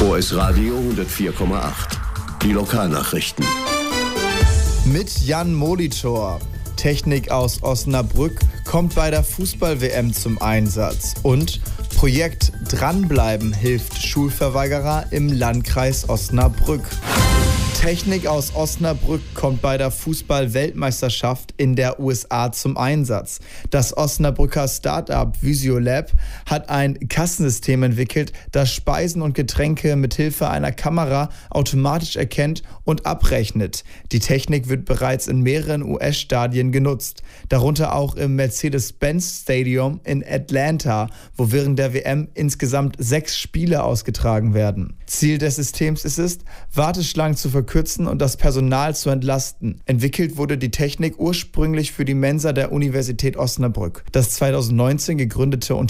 OS Radio 104,8. Die Lokalnachrichten. Mit Jan Molitor. Technik aus Osnabrück kommt bei der Fußball-WM zum Einsatz. Und Projekt Dranbleiben hilft Schulverweigerer im Landkreis Osnabrück. Technik aus Osnabrück kommt bei der Fußball-Weltmeisterschaft in der USA zum Einsatz. Das Osnabrücker Start-up Visiolab hat ein Kassensystem entwickelt, das Speisen und Getränke mit Hilfe einer Kamera automatisch erkennt und abrechnet. Die Technik wird bereits in mehreren US-Stadien genutzt, darunter auch im Mercedes-Benz Stadium in Atlanta, wo während der WM insgesamt 6 Spiele ausgetragen werden. Ziel des Systems ist es, Warteschlangen zu verkürzen und das Personal zu entlasten. Entwickelt wurde die Technik ursprünglich für die Mensa der Universität Osnabrück. Das 2019 gegründete